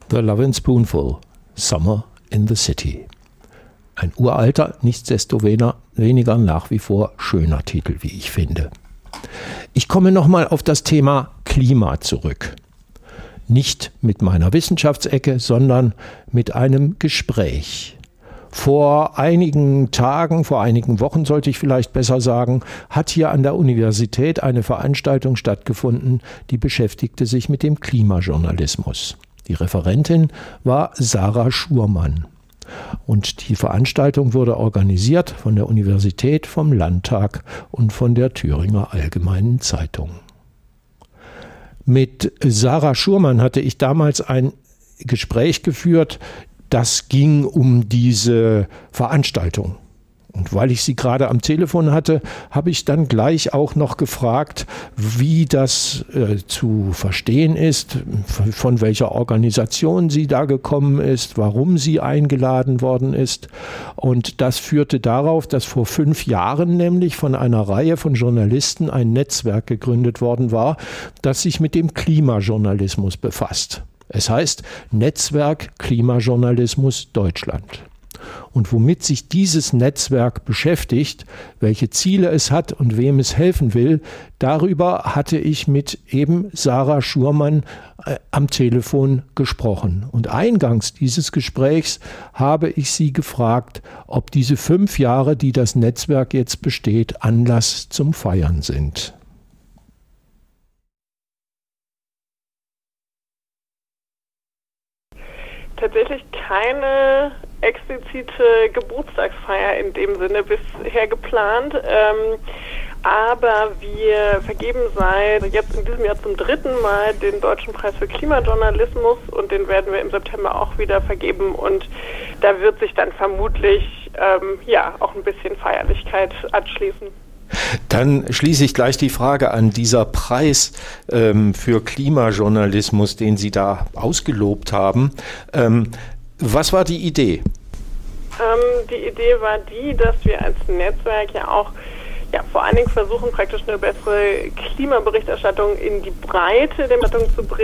The Lovin' Spoonful, Summer in the City. Ein uralter, nichtsdestoweniger nach wie vor schöner Titel, wie ich finde. Ich komme nochmal auf das Thema Klima zurück. Nicht mit meiner Wissenschaftsecke, sondern mit einem Gespräch. Vor einigen Tagen, vor einigen Wochen sollte ich vielleicht besser sagen, hat hier an der Universität eine Veranstaltung stattgefunden, die beschäftigte sich mit dem Klimajournalismus. Die Referentin war Sarah Schurmann. Und die Veranstaltung wurde organisiert von der Universität, vom Landtag und von der Thüringer Allgemeinen Zeitung. Mit Sarah Schurmann hatte ich damals ein Gespräch geführt, das ging um diese Veranstaltung. Und weil ich sie gerade am Telefon hatte, habe ich dann gleich auch noch gefragt, wie das zu verstehen ist, von welcher Organisation sie da gekommen ist, warum sie eingeladen worden ist. Und das führte darauf, dass vor 5 Jahren nämlich von einer Reihe von Journalisten ein Netzwerk gegründet worden war, das sich mit dem Klimajournalismus befasst. Es heißt Netzwerk Klimajournalismus Deutschland. Und womit sich dieses Netzwerk beschäftigt, welche Ziele es hat und wem es helfen will, darüber hatte ich mit eben Sarah Schurmann am Telefon gesprochen. Und eingangs dieses Gesprächs habe ich sie gefragt, ob diese 5 Jahre, die das Netzwerk jetzt besteht, Anlass zum Feiern sind. Tatsächlich keine explizite Geburtstagsfeier in dem Sinne bisher geplant, aber wir vergeben seit jetzt in diesem Jahr zum 3. Mal den Deutschen Preis für Klimajournalismus und den werden wir im September auch wieder vergeben und da wird sich dann vermutlich auch ein bisschen Feierlichkeit anschließen. Dann schließe ich gleich die Frage an, dieser Preis für Klimajournalismus, den Sie da ausgelobt haben. Was war die Idee? Die Idee war dass wir als Netzwerk vor allen Dingen versuchen, praktisch eine bessere Klimaberichterstattung in die Breite der Berichterstattung zu bringen.